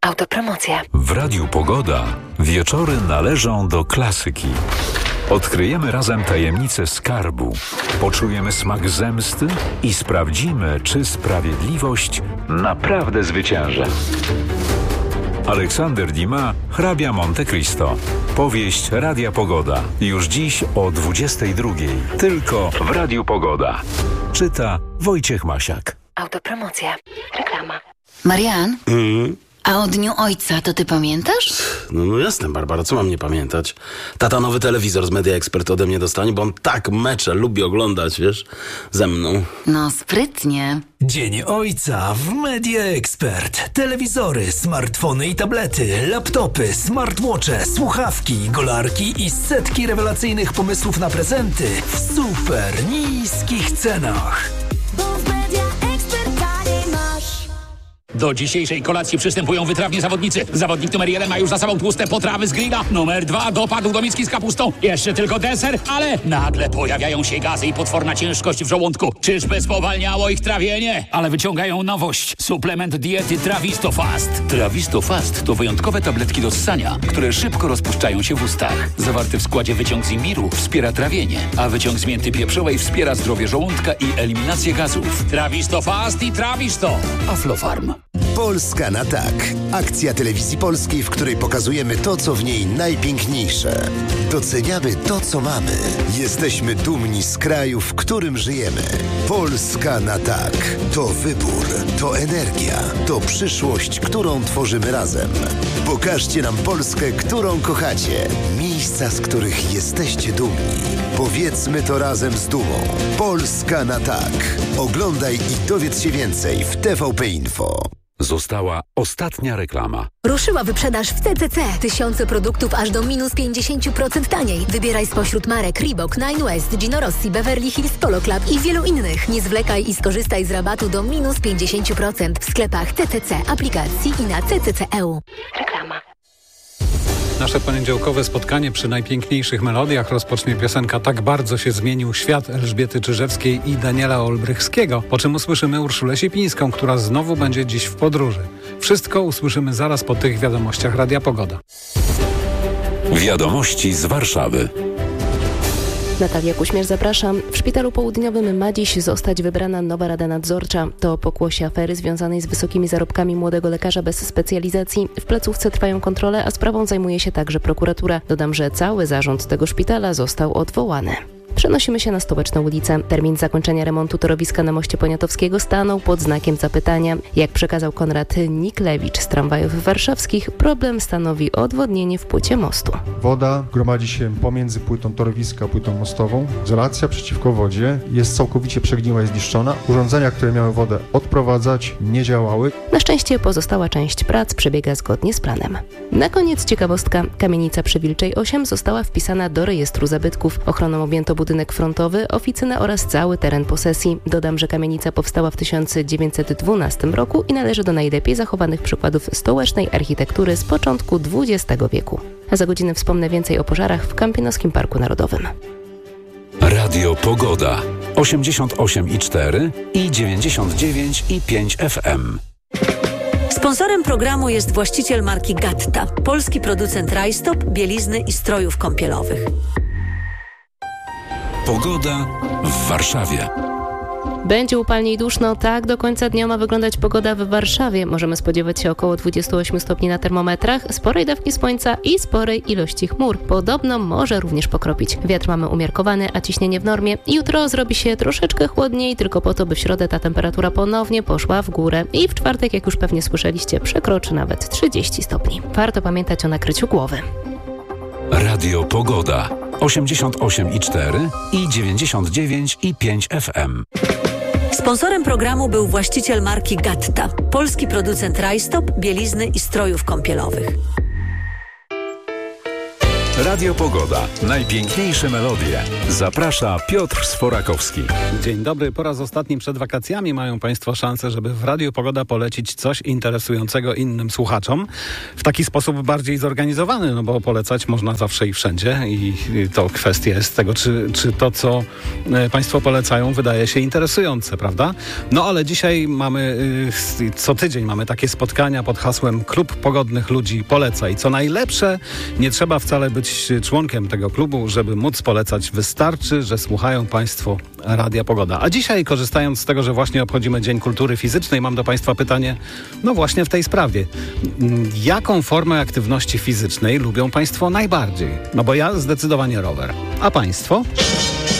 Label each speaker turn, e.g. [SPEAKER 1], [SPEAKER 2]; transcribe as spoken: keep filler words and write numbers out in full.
[SPEAKER 1] Autopromocja.
[SPEAKER 2] W Radiu Pogoda wieczory należą do klasyki. Odkryjemy razem tajemnicę skarbu, poczujemy smak zemsty i sprawdzimy, czy sprawiedliwość naprawdę zwycięży. Aleksander Dumas, Hrabia Monte Cristo. Powieść Radia Pogoda. Już dziś o dwudziestej drugiej. Tylko w Radiu Pogoda. Czyta Wojciech Masiak.
[SPEAKER 1] Autopromocja. Reklama.
[SPEAKER 3] Marian?
[SPEAKER 4] Mm.
[SPEAKER 3] A o Dniu Ojca to ty pamiętasz?
[SPEAKER 4] No, no jasne, Barbara, co mam nie pamiętać? Tata nowy telewizor z Media Expert ode mnie dostanie, bo on tak mecze lubi oglądać, wiesz, ze mną.
[SPEAKER 3] No sprytnie.
[SPEAKER 5] Dzień Ojca w Media Expert. Telewizory, smartfony i tablety, laptopy, smartwatche, słuchawki, golarki i setki rewelacyjnych pomysłów na prezenty w super niskich cenach.
[SPEAKER 6] Do dzisiejszej kolacji przystępują wytrawni zawodnicy. Zawodnik numer jeden ma już za sobą tłuste potrawy z grilla. Numer dwa dopadł do miski z kapustą. Jeszcze tylko deser, ale nagle pojawiają się gazy i potworna ciężkość w żołądku. Czyżby spowalniało ich trawienie? Ale wyciągają nowość. Suplement diety Trawisto Fast. Trawisto Fast to wyjątkowe tabletki do ssania, które szybko rozpuszczają się w ustach. Zawarty w składzie wyciąg z imbiru wspiera trawienie, a wyciąg z mięty pieprzowej wspiera zdrowie żołądka i eliminację gazów. Trawisto Fast i Trawisto. Aflofarm.
[SPEAKER 7] Polska na tak. Akcja Telewizji Polskiej, w której pokazujemy to, co w niej najpiękniejsze. Doceniamy to, co mamy. Jesteśmy dumni z kraju, w którym żyjemy. Polska na tak. To wybór, to energia, to przyszłość, którą tworzymy razem. Pokażcie nam Polskę, którą kochacie. Miejsca, z których jesteście dumni. Powiedzmy to razem z dumą. Polska na tak. Oglądaj i dowiedz się więcej w T V P Info.
[SPEAKER 2] Została ostatnia reklama.
[SPEAKER 8] Ruszyła wyprzedaż w C C C. Tysiące produktów aż do minus pięćdziesiąt procent taniej. Wybieraj spośród marek Reebok, Nine West, Gino Rossi, Beverly Hills, Polo Club i wielu innych. Nie zwlekaj i skorzystaj z rabatu do minus pięćdziesiąt procent w sklepach C C C, aplikacji i na c c c kropka e u.
[SPEAKER 1] Reklama.
[SPEAKER 9] Nasze poniedziałkowe spotkanie przy najpiękniejszych melodiach rozpocznie piosenka Tak bardzo się zmienił świat Elżbiety Czyżewskiej i Daniela Olbrychskiego, po czym usłyszymy Urszulę Siepińską, która znowu będzie dziś w podróży. Wszystko usłyszymy zaraz po tych wiadomościach Radia Pogoda.
[SPEAKER 2] Wiadomości z Warszawy.
[SPEAKER 10] Natalia Kuśmierz, zapraszam. W Szpitalu Południowym ma dziś zostać wybrana nowa Rada Nadzorcza. To pokłosie afery związanej z wysokimi zarobkami młodego lekarza bez specjalizacji. W placówce trwają kontrole, a sprawą zajmuje się także prokuratura. Dodam, że cały zarząd tego szpitala został odwołany. Przenosimy się na Stołeczną ulicę. Termin zakończenia remontu torowiska na moście Poniatowskiego stanął pod znakiem zapytania. Jak przekazał Konrad Niklewicz z tramwajów warszawskich, problem stanowi odwodnienie w płycie mostu.
[SPEAKER 11] Woda gromadzi się pomiędzy płytą torowiska a płytą mostową. Izolacja przeciwko wodzie jest całkowicie przegniła i zniszczona. Urządzenia, które miały wodę odprowadzać, nie działały.
[SPEAKER 10] Na szczęście pozostała część prac przebiega zgodnie z planem. Na koniec ciekawostka. Kamienica przy Wilczej osiem została wpisana do rejestru zabytków. Ochroną objęto budynek frontowy, oficynę oraz cały teren posesji. Dodam, że kamienica powstała w tysiąc dziewięćset dwunastym roku i należy do najlepiej zachowanych przykładów stołecznej architektury z początku dwudziestego wieku. A za godzinę wspomnę więcej o pożarach w Kampinoskim Parku Narodowym.
[SPEAKER 2] Radio Pogoda. osiemdziesiąt osiem i cztery i dziewięćdziesiąt dziewięć i pięć F M.
[SPEAKER 12] Sponsorem programu jest właściciel marki Gatta, polski producent rajstop, bielizny i strojów kąpielowych.
[SPEAKER 2] Pogoda w Warszawie.
[SPEAKER 10] Będzie upalnie i duszno. Tak do końca dnia ma wyglądać pogoda w Warszawie. Możemy spodziewać się około dwudziestu ośmiu stopni na termometrach, sporej dawki słońca i sporej ilości chmur. Podobno może również pokropić. Wiatr mamy umiarkowany, a ciśnienie w normie. Jutro zrobi się troszeczkę chłodniej, tylko po to, by w środę ta temperatura ponownie poszła w górę. I w czwartek, jak już pewnie słyszeliście, przekroczy nawet trzydzieści stopni. Warto pamiętać o nakryciu głowy.
[SPEAKER 2] Radio Pogoda. osiemdziesiąt osiem i cztery i dziewięćdziesiąt dziewięć i pięć F M.
[SPEAKER 12] Sponsorem programu był właściciel marki Gatta, polski producent rajstop, bielizny i strojów kąpielowych.
[SPEAKER 2] Radio Pogoda. Najpiękniejsze melodie. Zaprasza Piotr Sforakowski.
[SPEAKER 9] Dzień dobry. Po raz ostatni przed wakacjami mają Państwo szansę, żeby w Radiu Pogoda polecić coś interesującego innym słuchaczom. W taki sposób bardziej zorganizowany, no bo polecać można zawsze i wszędzie i to kwestia jest tego, czy, czy to, co Państwo polecają, wydaje się interesujące, prawda? No ale dzisiaj mamy, co tydzień mamy takie spotkania pod hasłem Klub Pogodnych Ludzi Poleca. I co najlepsze, nie trzeba wcale być członkiem tego klubu, żeby móc polecać. Wystarczy, że słuchają Państwo Radia Pogoda. A dzisiaj, korzystając z tego, że właśnie obchodzimy Dzień Kultury Fizycznej, mam do Państwa pytanie, no właśnie w tej sprawie. Jaką formę aktywności fizycznej lubią Państwo najbardziej? No bo ja zdecydowanie rower. A Państwo?